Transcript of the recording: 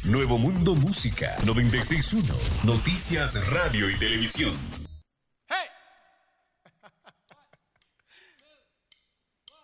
Nuevo Mundo Música 961. Noticias, radio y televisión.